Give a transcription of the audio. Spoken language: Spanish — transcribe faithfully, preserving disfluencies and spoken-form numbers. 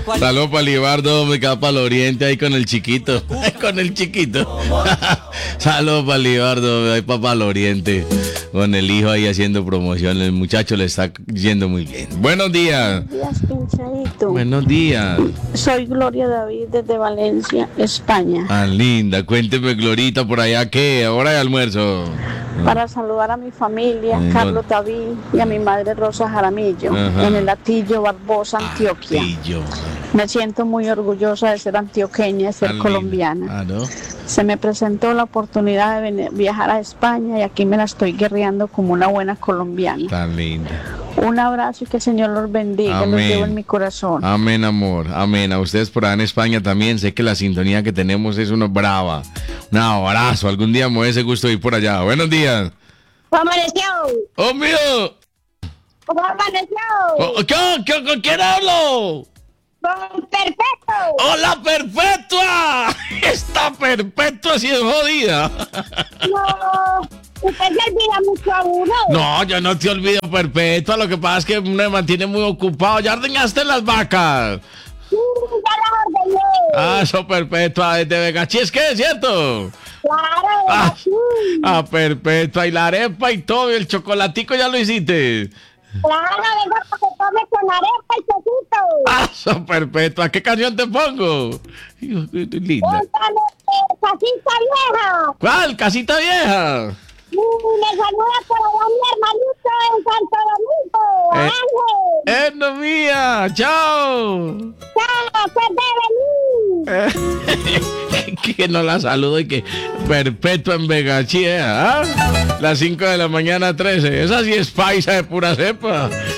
Saludos para Libardo, me queda para el oriente ahí con el chiquito. Con el chiquito. Saludos para Libardo, ahí para el oriente. Con el hijo ahí haciendo promoción. El muchacho le está yendo muy bien. Buenos días. Buenos días, Pinchadito. Buenos días. Soy Gloria David desde Valencia, España. Ah, linda. Cuénteme, Glorita, por allá, ¿qué? Ahora hay almuerzo. Para saludar a mi familia, Ay, no. Carlos David y a mi madre Rosa Jaramillo, Ajá. en el Atillo Barbosa, Antioquia. Atillo. Me siento muy orgullosa de ser antioqueña, de ser Tan colombiana. linda. Ah, ¿no? Se me presentó la oportunidad de venir- viajar a España y aquí me la estoy guerreando como una buena colombiana. Tan linda. Un abrazo y que el Señor los bendiga, los Amén. llevo en mi corazón. Amén, amor. Amén. A ustedes por allá en España también. Sé que la sintonía que tenemos es una brava. Un abrazo. Algún día me voy ese gusto de ir por allá. Buenos días. ¿Cómo amaneció? ¡Oh, mío! ¿Cómo amaneció? Oh, ¿qué- qué- ¿Con quién hablo? Con perfecto. ¡Hola, Perpetua! Está Perpetua si es jodida. No, usted se olvida mucho a uno. No, yo no te olvido, Perpetua. Lo que pasa es que me mantiene muy ocupado. ¿Ya ordeñaste las vacas? Sí, ya las ordené. Ah, eso, Perpetua, desde Vegachí, ¿es que es cierto? Claro, Ah, sí. ah, Perpetua, y la arepa y todo, y el chocolatico ya lo hiciste. Claro, vengo para que tome con arepa y quesito. Ah, eso, Perpetua, ¿qué canción te pongo? Hijo, qué linda. Póntale, eh, casita vieja. ¿Cuál? ¿Casita vieja? Y me saluda por allá mi hermanito en Santo Domingo, Eh. Ángel. ¡Eh, no mía! ¡Chao! Chao, pues de venir. Eh, que no la saludo y que Perpetua en Vegachí, ¿eh? ¿Ah? Las cinco de la mañana, trece. Esa sí es paisa de pura cepa.